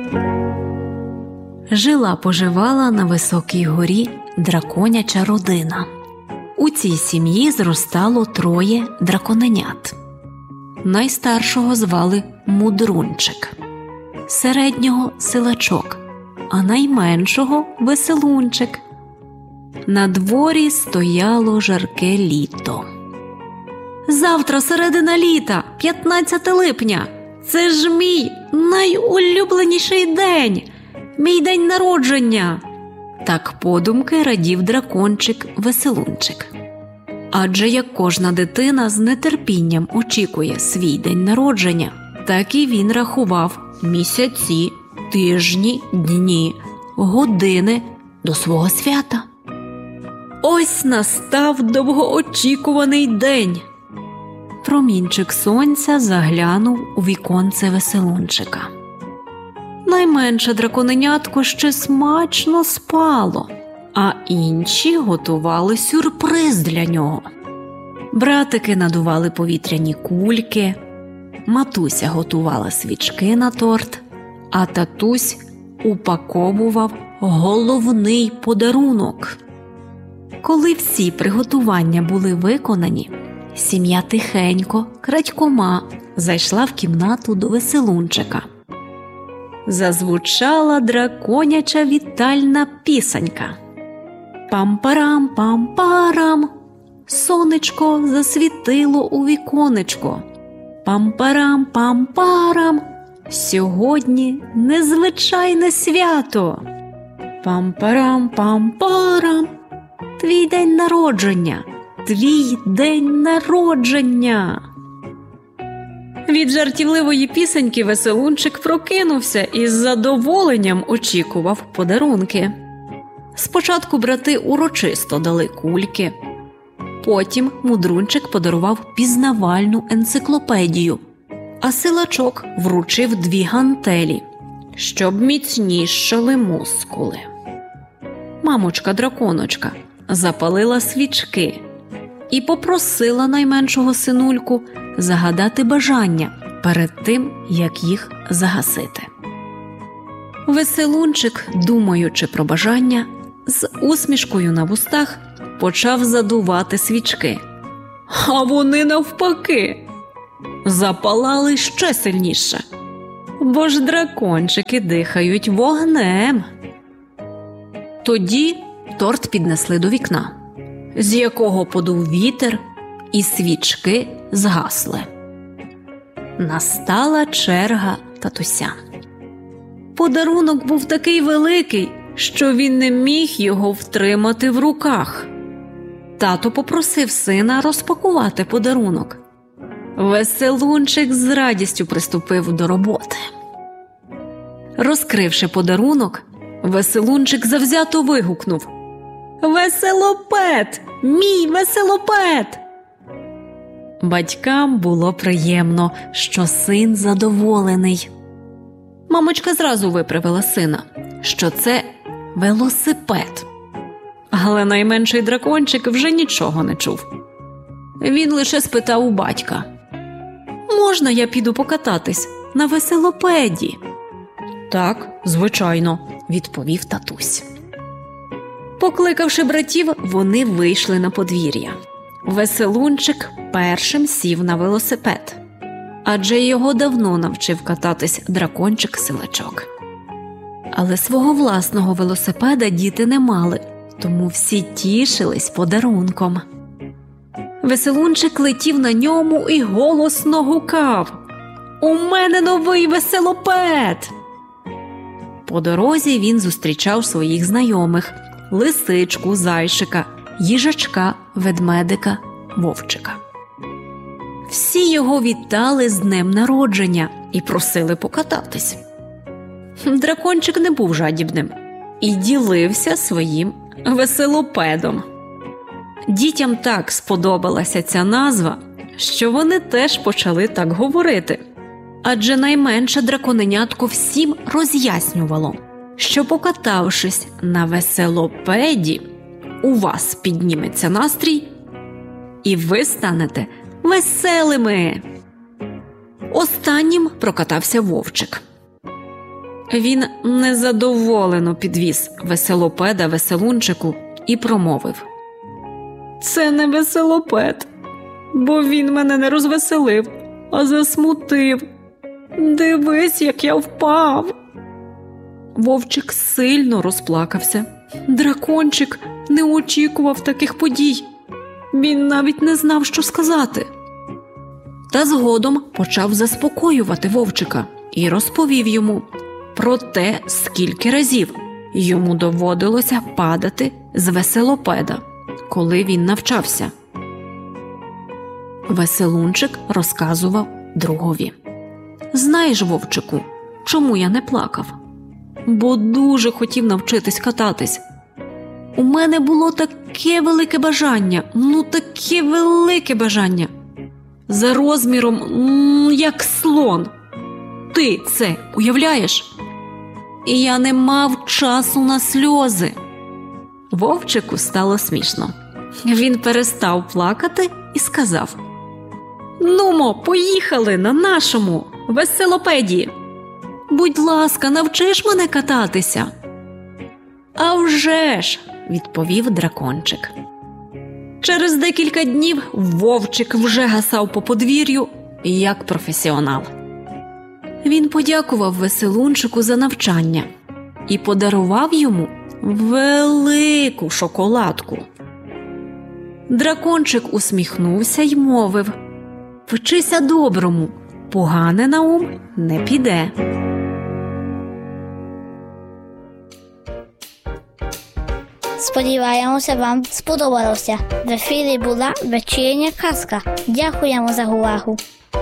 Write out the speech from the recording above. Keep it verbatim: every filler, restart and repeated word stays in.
Жила-поживала на високій горі драконяча родина. У цій сім'ї зростало троє драконенят. Найстаршого звали Мудрунчик, середнього – Силачок, а найменшого – Веселунчик. На дворі стояло жарке літо. «Завтра середина літа, п'ятнадцяте липня. Це ж мій найулюбленіший день, мій день народження!» Так подумки радів дракончик Веселунчик. Адже як кожна дитина з нетерпінням очікує свій день народження, так і він рахував місяці, тижні, дні, години до свого свята. Ось настав довгоочікуваний день. Промінчик сонця заглянув у віконце Веселунчика. Найменше драконенятко ще смачно спало, а інші готували сюрприз для нього. Братики надували повітряні кульки, матуся готувала свічки на торт, а татусь упаковував головний подарунок. Коли всі приготування були виконані, сім'я тихенько, крадькома зайшла в кімнату до Веселунчика. Зазвучала драконяча вітальна пісенька. Пам-парам-пам-парам, сонечко засвітило у віконечко. Пам-парам-пам-парам, сьогодні незвичайне свято. Пам-парам-пам-парам, твій день народження, твій день народження. Від жартівливої пісеньки Веселунчик прокинувся і з задоволенням очікував подарунки. Спочатку брати урочисто дали кульки, потім Мудрунчик подарував пізнавальну енциклопедію, а Силачок вручив дві гантелі, щоб міцнішали мускули. Мамочка-драконочка запалила свічки і попросила найменшого синульку загадати бажання перед тим, як їх загасити. Веселунчик, думаючи про бажання, з усмішкою на вустах почав задувати свічки. А вони навпаки запалали ще сильніше, бо ж дракончики дихають вогнем. Тоді торт піднесли до вікна, з якого подув вітер, і свічки згасли. Настала черга татуся. Подарунок був такий великий, що він не міг його втримати в руках. Тато попросив сина розпакувати подарунок. Веселунчик з радістю приступив до роботи. Розкривши подарунок, Веселунчик завзято вигукнув: «Веселопед! Мій веселопед!» Батькам було приємно, що син задоволений. Мамочка зразу виправила сина, що це велосипед. Але найменший дракончик вже нічого не чув. Він лише спитав у батька: «Можна я піду покататись на веселопеді?» «Так, звичайно», – відповів татусь. Покликавши братів, вони вийшли на подвір'я. Веселунчик першим сів на велосипед, адже його давно навчив кататись дракончик-Силачок. Але свого власного велосипеда діти не мали, тому всі тішились подарунком. Веселунчик летів на ньому і голосно гукав: «У мене новий веселопед!» По дорозі він зустрічав своїх знайомих – лисичку, зайчика, їжачка, ведмедика, вовчика. Всі його вітали з днем народження і просили покататись. Дракончик не був жадібним і ділився своїм веселопедом. Дітям так сподобалася ця назва, що вони теж почали так говорити. Адже найменше драконенятко всім роз'яснювало, що покатавшись на веселопеді, у вас підніметься настрій, і ви станете веселими. Останнім прокатався вовчик. Він незадоволено підвіз веселопеда веселунчику і промовив: «Це не веселопед, бо він мене не розвеселив, а засмутив. Дивись, як я впав!» Вовчик сильно розплакався. Дракончик не очікував таких подій. Він навіть не знав, що сказати. Та згодом почав заспокоювати вовчика і розповів йому про те, скільки разів йому доводилося падати з веселопеда, коли він навчався. Веселунчик розказував другові: «Знаєш, вовчику, чому я не плакав? Бо дуже хотів навчитись кататись. У мене було таке велике бажання, ну таке велике бажання. За розміром, м, як слон. Ти це уявляєш? І я не мав часу на сльози». Вовчику стало смішно. Він перестав плакати і сказав: «Нумо, поїхали на нашому веселопеді. Будь ласка, навчиш мене кататися?» «А вже ж!» – відповів дракончик. Через декілька днів вовчик вже гасав по подвір'ю, як професіонал. Він подякував веселунчику за навчання і подарував йому велику шоколадку. Дракончик усміхнувся й мовив: «Вчися доброму, погане на ум не піде». Сподіваємося, вам сподобалося. В ефірі була вечірня казка. Дякуємо за увагу.